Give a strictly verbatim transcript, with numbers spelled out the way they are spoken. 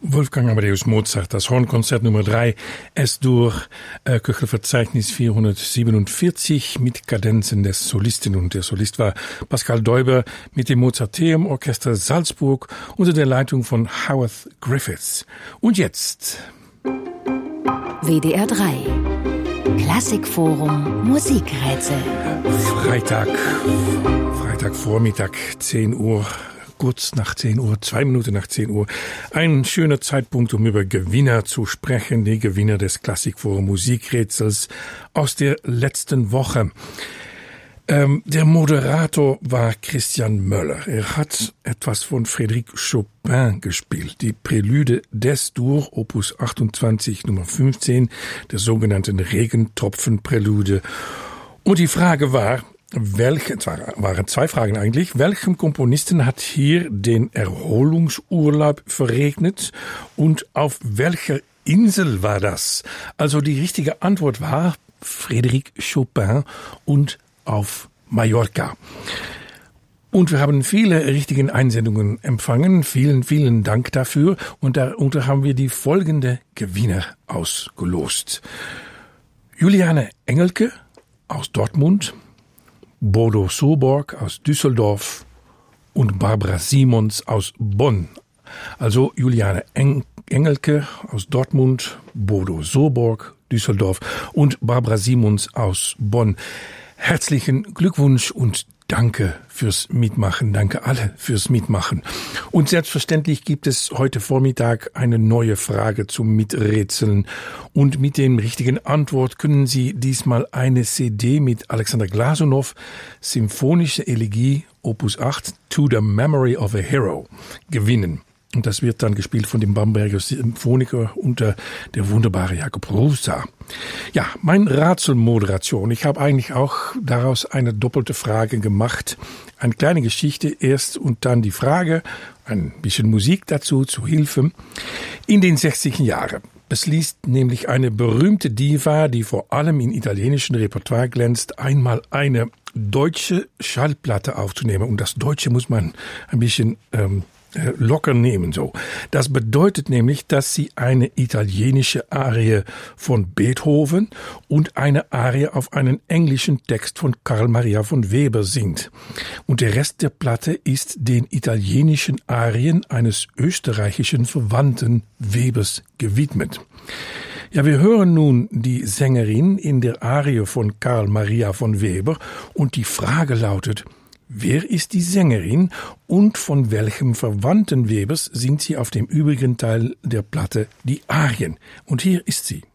Wolfgang Amadeus Mozart, das Hornkonzert Nummer drei, S-Dur, äh, Köchelverzeichnis vierhundertsiebenundvierzig mit Kadenzen des Solisten. Und der Solist war Pascal Deuber mit dem Mozarteum Orchester Salzburg unter der Leitung von Howard Griffiths. Und jetzt W D R drei Klassikforum Musikrätsel. Freitag, Freitagvormittag, zehn Uhr. Kurz nach zehn Uhr, zwei Minuten nach zehn Uhr. Ein schöner Zeitpunkt, um über Gewinner zu sprechen, die Gewinner des Klassikforum Musikrätsels aus der letzten Woche. Ähm, der Moderator war Christian Möller. Er hat etwas von Frédéric Chopin gespielt, die Prälude d'Es-Dur, Opus achtundzwanzig, Nummer fünfzehn, der sogenannten Regentropfen-Prälude. Und die Frage war, Welche, zwar waren zwei Fragen eigentlich, welchem Komponisten hat hier den Erholungsurlaub verregnet und auf welcher Insel war das? Also die richtige Antwort war Frédéric Chopin und auf Mallorca. Und wir haben viele richtigen Einsendungen empfangen. Vielen, vielen Dank dafür. Und darunter haben wir die folgende Gewinner ausgelost. Juliane Engelke aus Dortmund, Bodo Soborg aus Düsseldorf und Barbara Simons aus Bonn. Also Juliane Eng- Engelke aus Dortmund, Bodo Soborg, Düsseldorf und Barbara Simons aus Bonn. Herzlichen Glückwunsch und danke fürs Mitmachen. Danke alle fürs Mitmachen. Und selbstverständlich gibt es heute Vormittag eine neue Frage zum Miträtseln. Und mit dem richtigen Antwort können Sie diesmal eine C D mit Alexander Glasunow, Symphonische Elegie, Opus acht, To the Memory of a Hero, gewinnen. Und das wird dann gespielt von dem Bamberger Symphoniker unter der wunderbare Jakob Rusa. Ja, mein Rätselmoderation. Ich habe eigentlich auch daraus eine doppelte Frage gemacht. Eine kleine Geschichte erst und dann die Frage, ein bisschen Musik dazu, zu Hilfe. In den sechziger Jahren beschließt nämlich eine berühmte Diva, die vor allem in italienischen Repertoire glänzt, einmal eine deutsche Schallplatte aufzunehmen. Und das Deutsche muss man ein bisschen ähm, locker nehmen, so. Das bedeutet nämlich, dass sie eine italienische Arie von Beethoven und eine Arie auf einen englischen Text von Carl Maria von Weber singt. Und der Rest der Platte ist den italienischen Arien eines österreichischen Verwandten Webers gewidmet. Ja, wir hören nun die Sängerin in der Arie von Carl Maria von Weber und die Frage lautet: Wer ist die Sängerin und von welchem Verwandten Webers singt sie auf dem übrigen Teil der Platte die Arien? Und hier ist sie.